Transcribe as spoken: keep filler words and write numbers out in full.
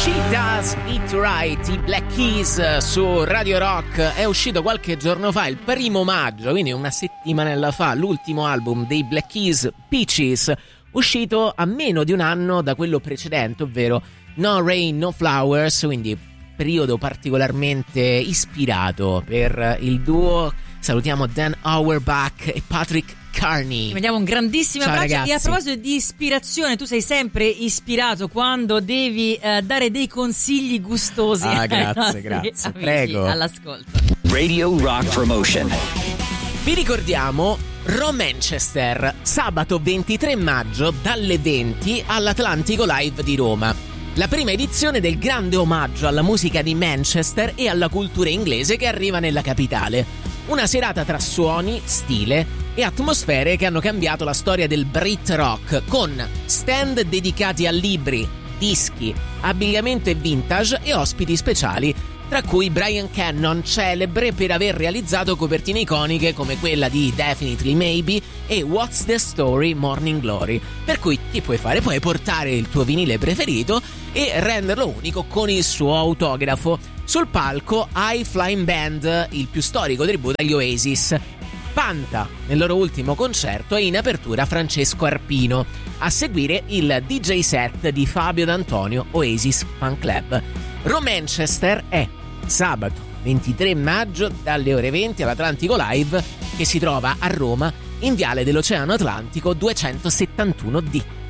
She Does It Right, i Black Keys su Radio Rock. È uscito qualche giorno fa, il primo maggio, quindi una settimanella fa, l'ultimo album dei Black Keys, Peaches, uscito a meno di un anno da quello precedente, ovvero No Rain, No Flowers, quindi periodo particolarmente ispirato per il duo. Salutiamo Dan Auerbach e Patrick Carney. Vediamo un grandissimo Ciao, abbraccio. ragazzi. E a proposito di ispirazione, tu sei sempre ispirato quando devi eh, dare dei consigli gustosi. Ah, ai grazie, nostri grazie. amici Prego. all'ascolto. Radio Rock Promotion. Vi ricordiamo Romanchester, sabato ventitré maggio dalle venti all'Atlantico Live di Roma. La prima edizione del grande omaggio alla musica di Manchester e alla cultura inglese che arriva nella capitale. Una serata tra suoni, stile e atmosfere che hanno cambiato la storia del Brit Rock, con stand dedicati a libri, dischi, abbigliamento e vintage e ospiti speciali, tra cui Brian Cannon, celebre per aver realizzato copertine iconiche come quella di Definitely Maybe e What's the Story Morning Glory. Per cui ti puoi fare? Puoi portare il tuo vinile preferito e renderlo unico con il suo autografo. Sul palco High Flying Band, il più storico tributo agli Oasis. Panta nel loro ultimo concerto e in apertura Francesco Arpino. A seguire il D J set di Fabio D'Antonio, Oasis Fan Club. Romanchester è sabato ventitré maggio dalle ore venti all'Atlantico Live, che si trova a Roma in Viale dell'Oceano Atlantico duecentosettantuno D.